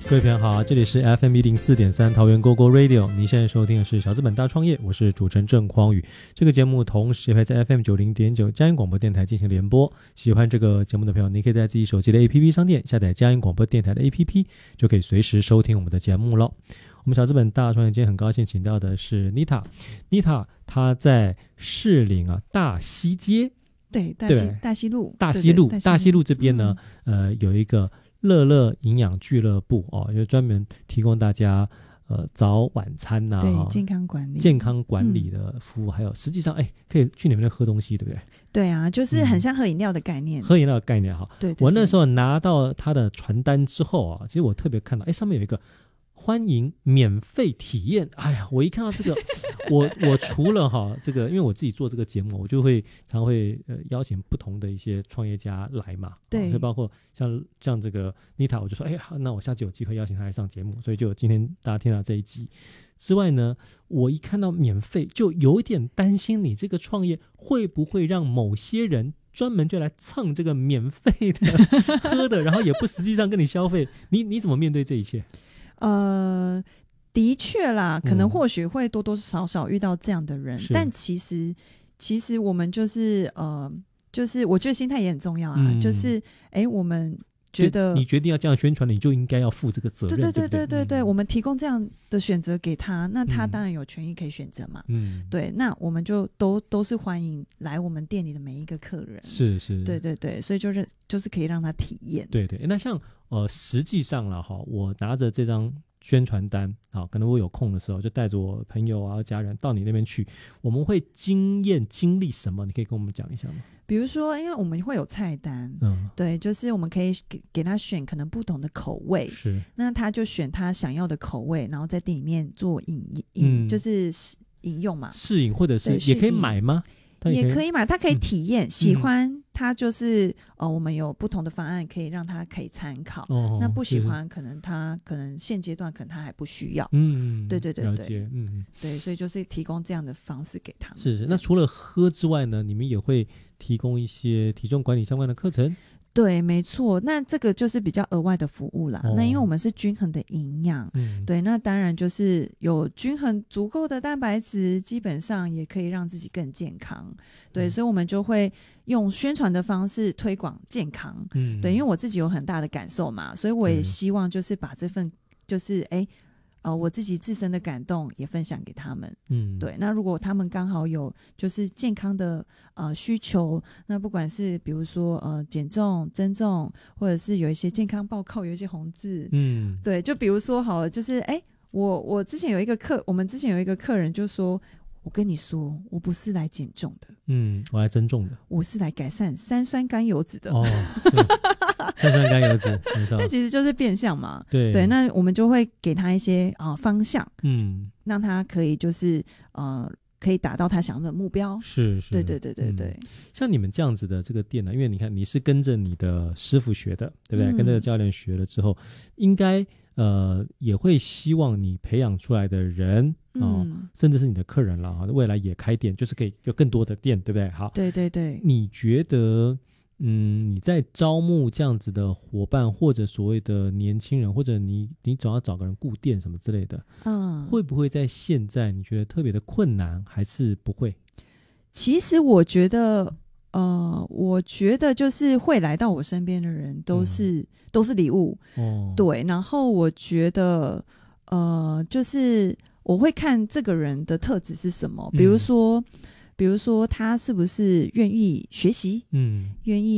各位朋友好，这里是 FM104.3 桃园 GoGo Radio， 您现在收听的是小资本大创业，我是主持人郑匡宇。这个节目同时也会在 FM90.9 佳音广播电台进行联播。喜欢这个节目的朋友，你可以在自己手机的 APP 商店下载佳音广播电台的 APP， 就可以随时收听我们的节目咯。我们小资本大创业今天很高兴请到的是 Nita， 她在士林大溪街， 对，大溪路这边呢，有一个乐乐营养俱乐部就专门提供大家早晚餐对健康管理的服务，还有实际上可以去你们那喝东西，对不对？ 对啊，就是很像喝饮料的概念， 喝饮料的概念哈。 对， 我那时候拿到他的传单之后其实我特别看到上面有一个欢迎免费体验。哎呀，我一看到这个我除了这个，因为我自己做这个节目，我就会常会邀请不同的一些创业家来嘛， 对， 所以包括像这个 Nita， 我就说那我下次有机会邀请他来上节目，所以就今天大家听到这一集之外呢，我一看到免费就有一点担心你这个创业会不会让某些人专门就来蹭这个免费的喝的，然后也不实际上跟你消费，你怎么面对这一切？ 的确啦，可能或许会多多少少遇到这样的人，但其实我们就是我觉得心态也很重要啊，就是我们觉得你决定要这样宣传，你就应该要负这个责任。 对，我们提供这样的选择给他，那他当然有权益可以选择嘛。对，那我们就都是欢迎来我们店里的每一个客人。是，对，所以就是可以让他体验。 对，那像实际上啦我拿着这张宣传单可能我有空的时候就带着我朋友家人到你那边去，我们会经历什么？你可以跟我们讲一下吗？ 比如说因为我们会有菜单，对，就是我们可以给他选可能不同的口味，是，那他就选他想要的口味，然后在店里面做就是饮用嘛， 试饮，或者是也可以买吗？ 也可以买，他可以体验，喜欢他就是我们有不同的方案可以让他可以参考，那不喜欢可能现阶段可能他还不需要，对，了解，对，所以就是提供这样的方式给他们。 是，那除了喝之外呢，你们也会提供一些体重管理相关的课程？ 对，没错，那这个就是比较额外的服务啦。那因为我们是均衡的营养，对，那当然就是有均衡足够的蛋白质，基本上也可以让自己更健康。对，所以我们就会用宣传的方式推广健康。对，因为我自己有很大的感受嘛，所以我也希望就是把这份就是我自己自身的感动也分享给他们。对，那如果他们刚好有就是健康的需求，那不管是比如说减重、增重，或者是有一些健康报告，有一些红字，对，就比如说好了，就是我之前有一个我们之前有一个客人就说，我跟你说，我不是来减重的， 我来增重的， 我是来改善三酸甘油脂的。 三酸甘油脂， 这其实就是变相嘛。 对， 那我们就会给他一些方向，让他可以就是可以达到他想要的目标。是，对。 像你们这样子的这个店呢，因为你看你是跟着你的师傅学的，对不对？跟这个教练学了之后，应该也会希望你培养出来的人甚至是你的客人啦，未来也开店，就是可以有更多的店，对不对？好， 对。 你觉得你在招募这样子的伙伴，或者所谓的年轻人，或者你总要找个人顾店什么之类的，会不会在现在你觉得特别的困难，还是不会？ 其实我觉得就是会来到我身边的人都是礼物，对。然后我觉得就是我会看这个人的特质是什么，比如说他是不是愿意学习，愿意